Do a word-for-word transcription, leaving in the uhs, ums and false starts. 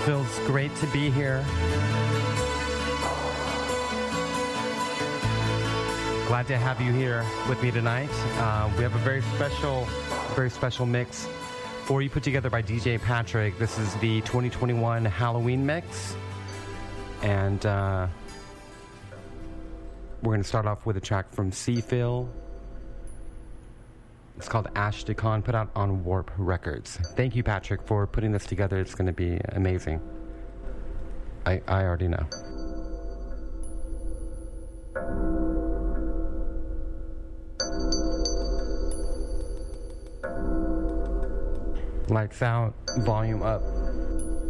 Feels great to be here. Glad to have you here with me tonight. Uh, we have a very special, very special mix for you put together by D J Patrick. This is the twenty twenty-one Halloween mix. And uh, we're going to start off with a track from Seafill. It's called Ash Decon, put out on Warp Records. Thank you, Patrick, for putting this together. It's going to be amazing. I, I already know. Lights out, volume up.